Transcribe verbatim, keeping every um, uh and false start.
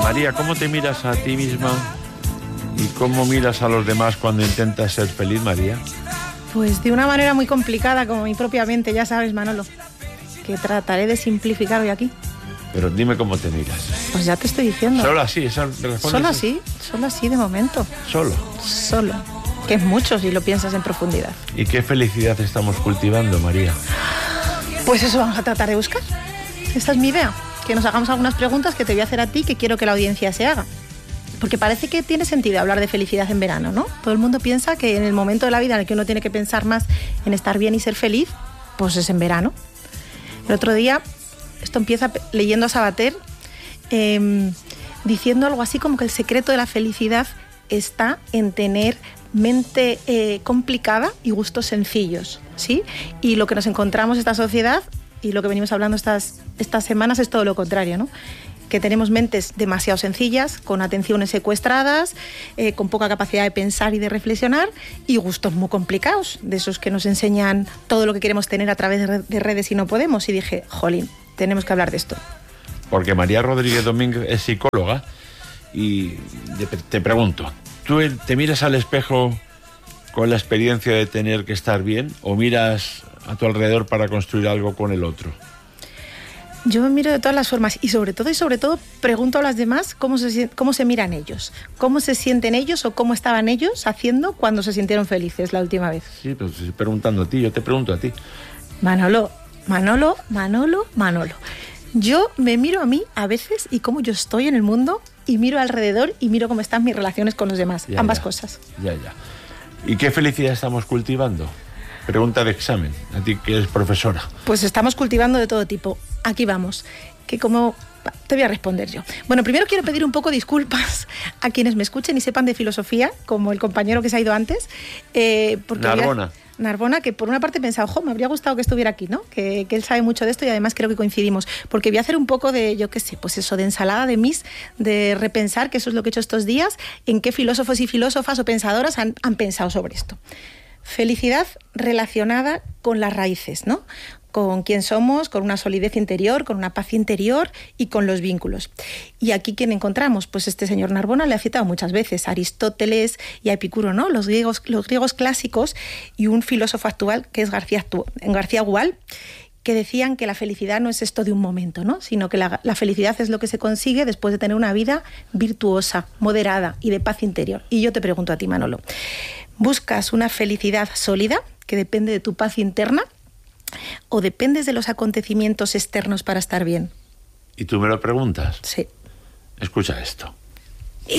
María, ¿cómo te miras a ti misma y cómo miras a los demás cuando intentas ser feliz, María? Pues de una manera muy complicada, como mi propia mente, ya sabes, Manolo, que trataré de simplificar hoy aquí. Pero dime cómo te miras. Pues ya te estoy diciendo. Solo así, esa Solo así, solo así de momento. Solo. Solo. Que es mucho si lo piensas en profundidad. ¿Y qué felicidad estamos cultivando, María? Pues eso vamos a tratar de buscar. Esta es mi idea. Que nos hagamos algunas preguntas que te voy a hacer a ti, que quiero que la audiencia se haga. Porque parece que tiene sentido hablar de felicidad en verano, ¿no? Todo el mundo piensa que en el momento de la vida en el que uno tiene que pensar más en estar bien y ser feliz, pues es en verano. El otro día, esto empieza leyendo a Sabater, eh, diciendo algo así como que el secreto de la felicidad está en tener mente eh, complicada y gustos sencillos, ¿sí? Y lo que nos encontramos en esta sociedad y lo que venimos hablando estas, estas semanas es todo lo contrario, ¿no? Que tenemos mentes demasiado sencillas, con atenciones secuestradas, eh, con poca capacidad de pensar y de reflexionar, y gustos muy complicados, de esos que nos enseñan todo lo que queremos tener a través de, de redes y no podemos. Y dije, jolín, tenemos que hablar de esto. Porque María Rodríguez Domínguez es psicóloga y te pregunto, ¿tú te miras al espejo con la experiencia de tener que estar bien o miras a tu alrededor para construir algo con el otro? Yo me miro de todas las formas y sobre todo y sobre todo pregunto a las demás cómo se, cómo se miran ellos, cómo se sienten ellos o cómo estaban ellos haciendo cuando se sintieron felices la última vez. Sí, pero estoy preguntando a ti, yo te pregunto a ti. Manolo, Manolo, Manolo, Manolo. Yo me miro a mí a veces y cómo yo estoy en el mundo y miro alrededor y miro cómo están mis relaciones con los demás, ya, ambas ya, cosas. Ya, ya. ¿Y qué felicidad estamos cultivando? Pregunta de examen, a ti que eres profesora. Pues estamos cultivando de todo tipo. Aquí vamos, que como... Te voy a responder yo. Bueno, primero quiero pedir un poco disculpas a quienes me escuchen y sepan de filosofía, como el compañero que se ha ido antes. Eh, porque Narbona. A... Narbona, que por una parte he pensado, jo, me habría gustado que estuviera aquí, ¿no? Que, que él sabe mucho de esto y además creo que coincidimos. Porque voy a hacer un poco de, yo qué sé, pues eso, de ensalada de mis, de repensar, que eso es lo que he hecho estos días, en qué filósofos y filósofas o pensadoras han, han pensado sobre esto. Felicidad relacionada con las raíces, ¿no? Con quién somos, con una solidez interior, con una paz interior y con los vínculos. ¿Y aquí quién encontramos? Pues este señor Narbona le ha citado muchas veces a Aristóteles y a Epicuro, ¿no? Los griegos, los griegos clásicos y un filósofo actual que es García, García Gual, que decían que la felicidad no es esto de un momento, ¿no? Sino que la, la felicidad es lo que se consigue después de tener una vida virtuosa, moderada y de paz interior. Y yo te pregunto a ti, Manolo, ¿buscas una felicidad sólida que depende de tu paz interna o dependes de los acontecimientos externos para estar bien? ¿Y tú me lo preguntas? Sí. Escucha esto.